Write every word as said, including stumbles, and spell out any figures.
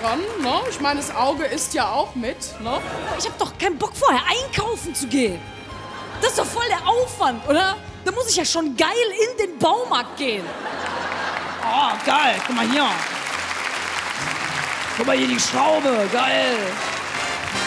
dran, ne? Ich meine, das Auge isst ja auch mit, ne? Ich hab doch keinen Bock, vorher einkaufen zu gehen. Das ist doch voll der Aufwand, oder? Da muss ich ja schon geil in den Baumarkt gehen. Oh, geil. Guck mal hier. Guck mal hier die Schraube. Geil.